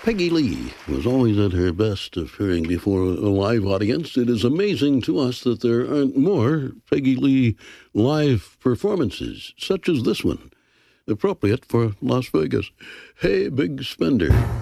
Peggy Lee was always at her best appearing before a live audience. It is amazing to us that there aren't more Peggy Lee live performances, such as this one, appropriate for Las Vegas. Hey, Big Spender.